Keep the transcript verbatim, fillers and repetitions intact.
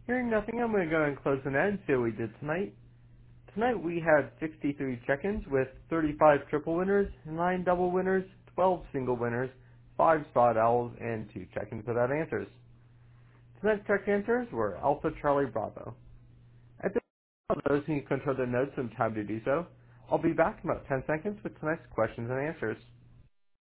Hearing nothing, I'm going to go and close the net and see what we did tonight. Tonight we had sixty-three check-ins with thirty-five triple winners, nine double winners, twelve single winners, five spot owls, and two check-ins without answers. Tonight's correct answers were Alpha Charlie Bravo. At this time, those who control their notes and time to do so, I'll be back in about ten seconds with tonight's questions and answers.